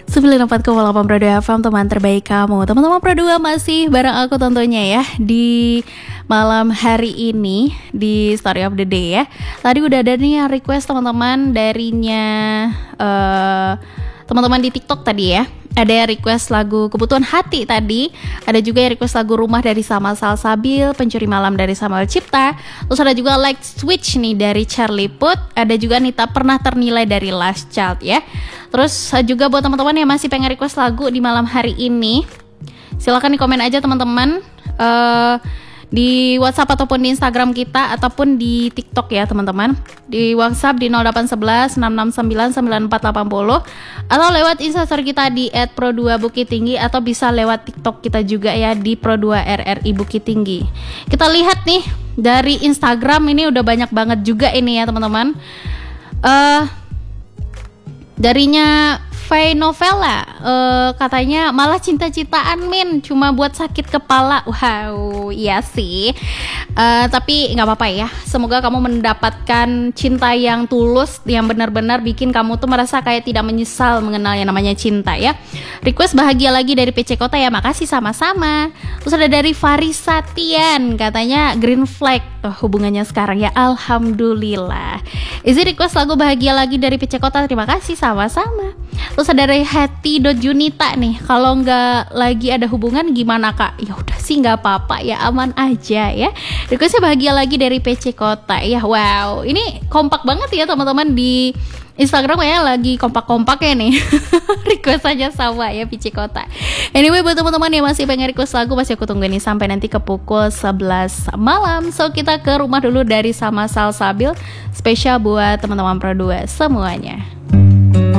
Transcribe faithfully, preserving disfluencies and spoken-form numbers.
sembilan puluh empat koma delapan Pro dua F M, teman terbaik kamu. Teman-teman Pro dua masih bareng aku tentunya ya di malam hari ini di Story of the Day ya. Tadi udah ada nih yang request teman-teman darinya uh, teman-teman di TikTok tadi ya. Ada yang request lagu Kebutuhan Hati tadi. Ada juga yang request lagu Rumah dari Sama Salsabil, Pencuri Malam dari Samuel Cipta. Terus ada juga Like Switch nih dari Charlie Puth. Ada juga Nita Pernah Ternilai dari Last Child ya. Terus juga buat teman-teman yang masih pengen request lagu di malam hari ini, silakan di komen aja teman-teman uh, di WhatsApp ataupun di Instagram kita ataupun di TikTok ya teman-teman. Di WhatsApp di nol delapan satu satu enam enam sembilan sembilan empat delapan nol atau lewat Instastory kita di et pro dua bukit tinggi atau bisa lewat TikTok kita juga ya di pro dua R R I Bukit Tinggi. Kita lihat nih dari Instagram ini udah banyak banget juga ini ya teman-teman. Uh, darinya Faye Novella uh, katanya malah cinta-cintaan Min cuma buat sakit kepala. Wow, iya sih. Uh, tapi nggak apa-apa ya. Semoga kamu mendapatkan cinta yang tulus, yang benar-benar bikin kamu tuh merasa kayak tidak menyesal mengenal yang namanya cinta ya. Request Bahagia Lagi dari P C Kota ya, makasih sama-sama. Terus ada dari Farisa Tian katanya Green Flag tuh hubungannya sekarang ya, alhamdulillah. Isi request lagu Bahagia Lagi dari P C Kota, terima kasih sama-sama. Terus ada dari Hati.Junita nih, kalau nggak lagi ada hubungan gimana kak? Ya udah sih nggak apa-apa ya, aman aja ya. Requestnya Bahagia Lagi dari P C Kota ya. Wow, ini kompak banget ya teman-teman di Instagram ya, lagi kompak-kompaknya nih. Request aja sama ya P C Kota. Anyway, buat teman-teman yang masih pengen request lagu, masih aku tunggu nih sampai nanti ke pukul sebelas malam. So kita ke Rumah dulu dari Sama Salsabil, spesial buat teman-teman Pro dua semuanya.